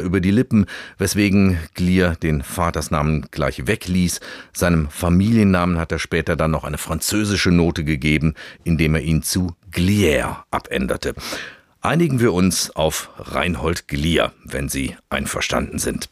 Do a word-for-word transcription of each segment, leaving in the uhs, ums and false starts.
über die Lippen, weswegen Glier den Vatersnamen gleich wegließ. Seinem Familiennamen hat er später dann noch eine französische Note gegeben, indem er ihn zu Glier abänderte. Einigen wir uns auf Reinhold Glier, wenn Sie einverstanden sind.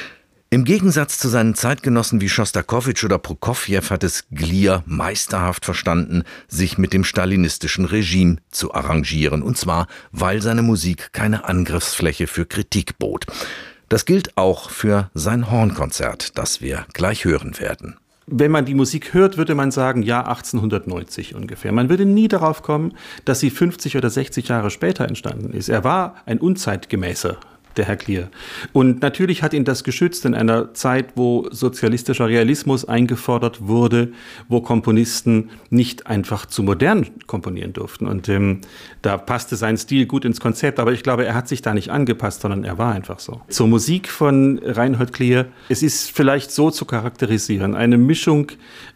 Im Gegensatz zu seinen Zeitgenossen wie Schostakowitsch oder Prokofjew hat es Glier meisterhaft verstanden, sich mit dem stalinistischen Regime zu arrangieren, und zwar, weil seine Musik keine Angriffsfläche für Kritik bot. Das gilt auch für sein Hornkonzert, das wir gleich hören werden. Wenn man die Musik hört, würde man sagen, ja, achtzehnhundertneunzig ungefähr. Man würde nie darauf kommen, dass sie fünfzig oder sechzig Jahre später entstanden ist. Er war ein unzeitgemäßer, der Herr Glier. Und natürlich hat ihn das geschützt in einer Zeit, wo sozialistischer Realismus eingefordert wurde, wo Komponisten nicht einfach zu modern komponieren durften. Und ähm, da passte sein Stil gut ins Konzept. Aber ich glaube, er hat sich da nicht angepasst, sondern er war einfach so. Zur Musik von Reinhold Glier. Es ist vielleicht so zu charakterisieren. Eine Mischung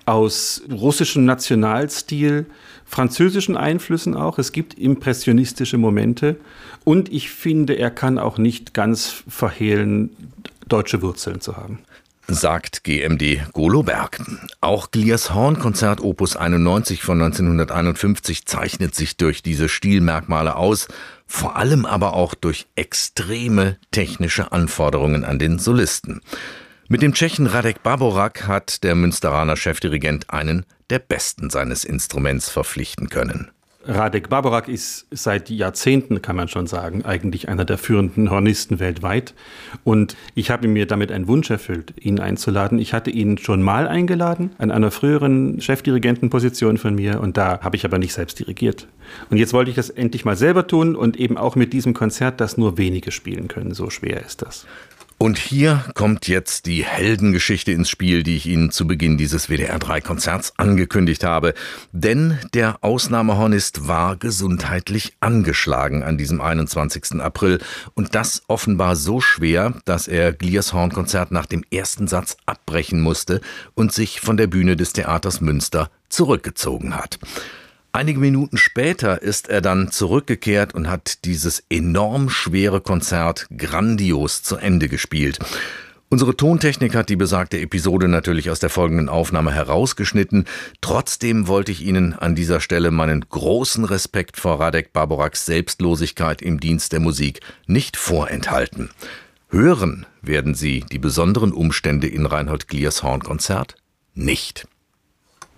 aus russischem Nationalstil, französischen Einflüssen auch. Es gibt impressionistische Momente. Und ich finde, er kann auch nicht ganz verhehlen, deutsche Wurzeln zu haben. Sagt G M D Golo Berg. Auch Gliers Hornkonzert Opus einundneunzig von neunzehnhunderteinundfünfzig zeichnet sich durch diese Stilmerkmale aus, vor allem aber auch durch extreme technische Anforderungen an den Solisten. Mit dem Tschechen Radek Báborak hat der Münsteraner Chefdirigent einen der Besten seines Instruments verpflichten können. Radek Báborak ist seit Jahrzehnten, kann man schon sagen, eigentlich einer der führenden Hornisten weltweit. Und ich habe mir damit einen Wunsch erfüllt, ihn einzuladen. Ich hatte ihn schon mal eingeladen, an einer früheren Chefdirigentenposition von mir. Und da habe ich aber nicht selbst dirigiert. Und jetzt wollte ich das endlich mal selber tun und eben auch mit diesem Konzert, das nur wenige spielen können. So schwer ist das. Und hier kommt jetzt die Heldengeschichte ins Spiel, die ich Ihnen zu Beginn dieses W D R drei Konzerts angekündigt habe. Denn der Ausnahmehornist war gesundheitlich angeschlagen an diesem einundzwanzigsten April. Und das offenbar so schwer, dass er Gliers Hornkonzert nach dem ersten Satz abbrechen musste und sich von der Bühne des Theaters Münster zurückgezogen hat. Einige Minuten später ist er dann zurückgekehrt und hat dieses enorm schwere Konzert grandios zu Ende gespielt. Unsere Tontechnik hat die besagte Episode natürlich aus der folgenden Aufnahme herausgeschnitten. Trotzdem wollte ich Ihnen an dieser Stelle meinen großen Respekt vor Radek Báboraks Selbstlosigkeit im Dienst der Musik nicht vorenthalten. Hören werden Sie die besonderen Umstände in Reinhold Gliers Hornkonzert nicht.